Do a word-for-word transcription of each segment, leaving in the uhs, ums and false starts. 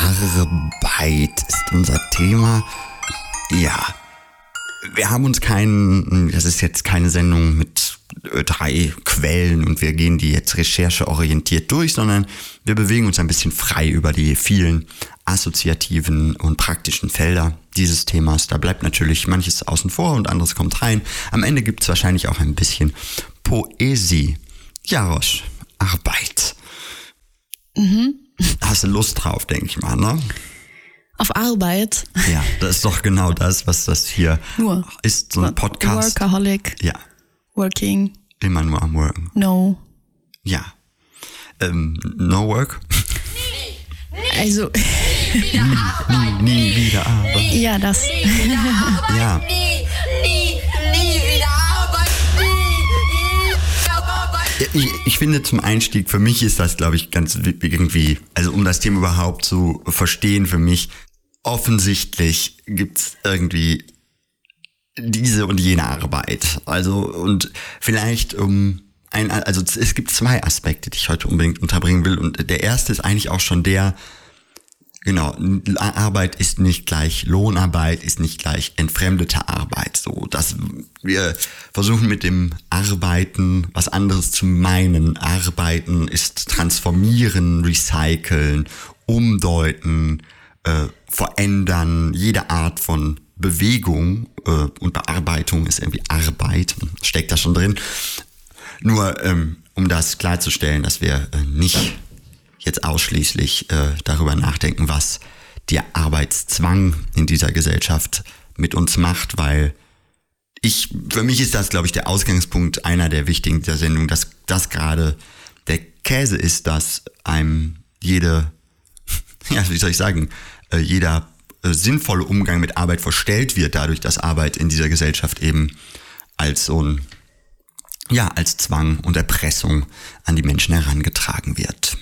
Arbeit ist unser Thema. Ja, wir haben uns keinen, das ist jetzt keine Sendung mit drei Quellen und wir gehen die jetzt rechercheorientiert durch, sondern wir bewegen uns ein bisschen frei über die vielen assoziativen und praktischen Felder dieses Themas. Da bleibt natürlich manches außen vor und anderes kommt rein. Am Ende gibt es wahrscheinlich auch ein bisschen Poesie. Jarosch, Arbeit. Mhm. Hast du Lust drauf, denke ich mal, ne? Auf Arbeit? Ja, das ist doch genau das, was das hier nur ist, so ein Podcast. Workaholic. Ja. Working. Immer nur am Worken. No. Ja. Ähm, no work? Also. nie, nie, nie wieder Arbeit. Ja, das. Ja. Ich, ich finde zum Einstieg, für mich ist das, glaube ich, ganz irgendwie, also um das Thema überhaupt zu verstehen, für mich offensichtlich gibt's irgendwie diese und jene Arbeit. Also und vielleicht um ein, also es gibt zwei Aspekte, die ich heute unbedingt unterbringen will. Und der erste ist eigentlich auch schon der, genau, Arbeit ist nicht gleich Lohnarbeit, ist nicht gleich entfremdete Arbeit. So, dass wir versuchen mit dem Arbeiten was anderes zu meinen. Arbeiten ist transformieren, recyceln, umdeuten, äh, verändern, jede Art von Bewegung äh, und Bearbeitung ist irgendwie Arbeit, steckt da schon drin. Nur ähm, um das klarzustellen, dass wir äh, nicht jetzt ausschließlich äh, darüber nachdenken, was der Arbeitszwang in dieser Gesellschaft mit uns macht, weil ich, für mich ist das, glaube ich, der Ausgangspunkt einer der wichtigen dieser Sendung, dass das gerade der Käse ist, dass einem jede, ja, wie soll ich sagen, äh, jeder äh, sinnvolle Umgang mit Arbeit verstellt wird, dadurch, dass Arbeit in dieser Gesellschaft eben als so ein, ja, als Zwang und Erpressung an die Menschen herangetragen wird.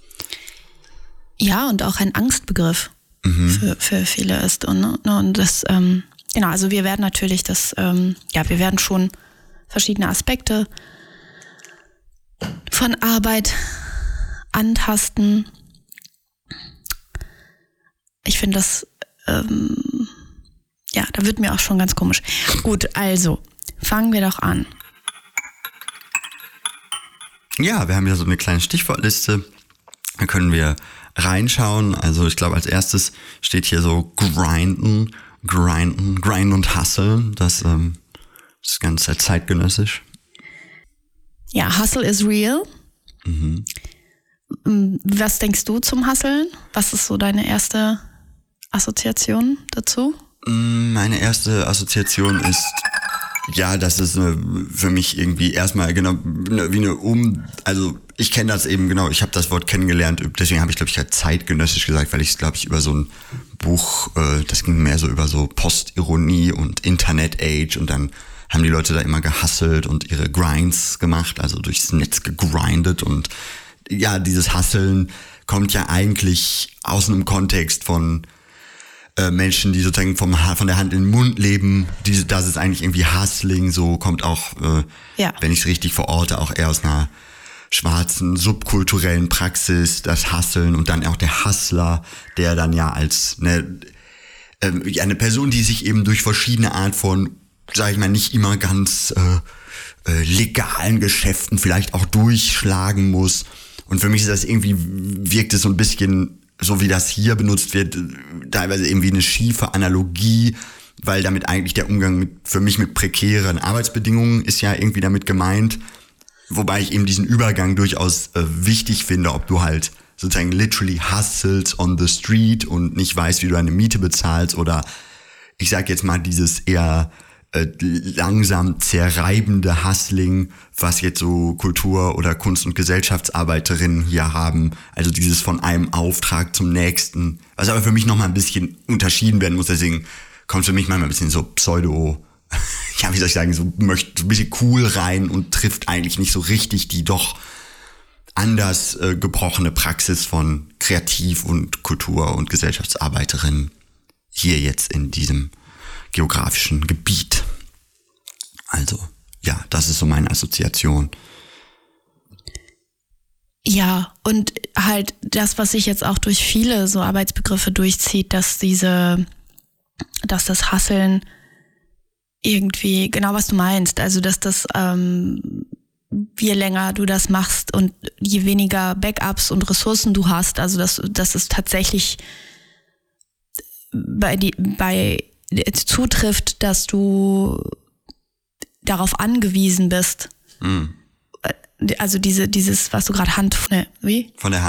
Ja, und auch ein Angstbegriff Mhm. für, für viele ist. Und, und das, ähm, genau, also wir werden natürlich das, ähm, ja, wir werden schon verschiedene Aspekte von Arbeit antasten. Ich finde das, ähm, ja, da wird mir auch schon ganz komisch. Gut, also, fangen wir doch an. Ja, wir haben ja so eine kleine Stichwortliste. Da können wir reinschauen. Also ich glaube, als erstes steht hier so grinden, grinden, grinden und hustlen. Das ähm, ist ganz zeitgenössisch. Ja, Hustle is real. Mhm. Was denkst du zum Hustlen? Was ist so deine erste Assoziation dazu? Meine erste Assoziation ist, ja, das ist eine, für mich irgendwie erstmal genau wie eine Um, also ich kenne das eben genau, ich habe das Wort kennengelernt, deswegen habe ich glaube ich halt zeitgenössisch gesagt, weil ich es glaube ich über so ein Buch, äh, das ging mehr so über so Postironie und Internet-Age und dann haben die Leute da immer gehustelt und ihre Grinds gemacht, also durchs Netz gegrindet und ja, dieses Hustlen kommt ja eigentlich aus einem Kontext von Menschen, die sozusagen vom von der Hand in den Mund leben, diese, das ist eigentlich irgendwie Hustling, so kommt auch, äh, ja. wenn ich es richtig verorte, auch eher aus einer schwarzen, subkulturellen Praxis, das Hustlen und dann auch der Hustler, der dann ja als eine, äh, eine Person, die sich eben durch verschiedene Art von, sag ich mal, nicht immer ganz äh, äh, legalen Geschäften vielleicht auch durchschlagen muss. Und für mich ist das irgendwie, wirkt es so ein bisschen so wie das hier benutzt wird, teilweise irgendwie eine schiefe Analogie, weil damit eigentlich der Umgang mit, für mich mit prekären Arbeitsbedingungen ist ja irgendwie damit gemeint, wobei ich eben diesen Übergang durchaus äh, wichtig finde, ob du halt sozusagen literally hustles on the street und nicht weißt, wie du deine Miete bezahlst oder ich sag jetzt mal dieses eher äh, langsam zerreibende Hustling, was jetzt so Kultur- oder Kunst- und Gesellschaftsarbeiterinnen hier haben. Also dieses von einem Auftrag zum nächsten, was aber für mich nochmal ein bisschen unterschieden werden muss. Deswegen kommt für mich manchmal ein bisschen so Pseudo, ja wie soll ich sagen, so möchte so ein bisschen cool rein und trifft eigentlich nicht so richtig die doch anders äh, gebrochene Praxis von Kreativ- und Kultur- und Gesellschaftsarbeiterinnen hier jetzt in diesem geografischen Gebiet. Also, ja, das ist so meine Assoziation. Ja, und halt das, was sich jetzt auch durch viele so Arbeitsbegriffe durchzieht, dass diese, dass das Hustlen irgendwie, genau was du meinst, also dass das, ähm, je länger du das machst und je weniger Backups und Ressourcen du hast, also dass, dass es tatsächlich bei, die, bei zutrifft, dass du darauf angewiesen bist. Mhm. Also diese, dieses, was du gerade Hand, ne, wie? Von der Hand.